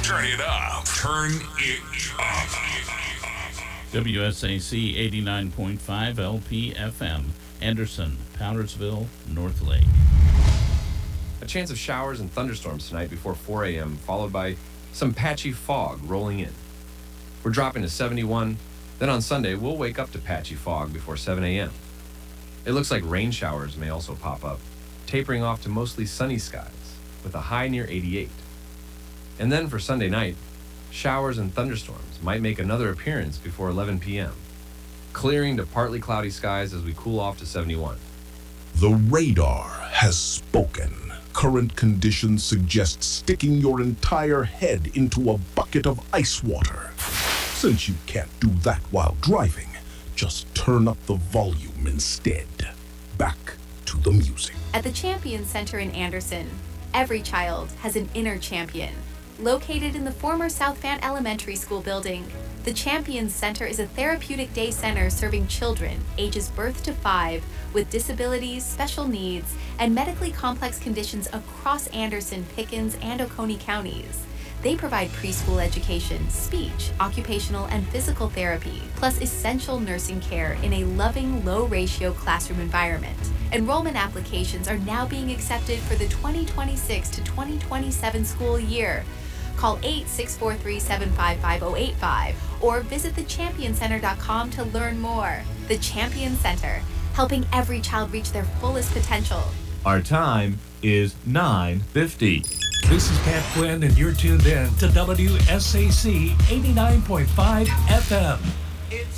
Turn it up. Turn it up. WSAC 89.5 LPFM, Anderson, Powdersville, North Lake. A chance of showers and thunderstorms tonight before 4 a.m., followed by some patchy fog rolling in. We're dropping to 71. Then on Sunday, we'll wake up to patchy fog before 7 a.m. It looks like rain showers may also pop up, tapering off to mostly sunny skies, with a high near 88. And then for Sunday night, showers and thunderstorms might make another appearance before 11 p.m., clearing to partly cloudy skies as we cool off to 71. The radar has spoken. Current conditions suggest sticking your entire head into a bucket of ice water. Since you can't do that while driving, just turn up the volume instead. Back to the music. At the Champion Center in Anderson, every child has an inner champion. Located in the former South Fan Elementary School building, the Champion Center is a therapeutic day center serving children ages birth to 5 with disabilities, special needs, and medically complex conditions across Anderson, Pickens, and Oconee counties. They provide preschool education, speech, occupational, and physical therapy, plus essential nursing care in a loving, low-ratio classroom environment. Enrollment applications are now being accepted for the 2026 to 2027 school year. Call 8-643-755-085 or visit thechampioncenter.com to learn more. The Champion Center, helping every child reach their fullest potential. Our time is 9:50. This is Pat Quinn, and you're tuned in to WSAC 89.5 FM. It's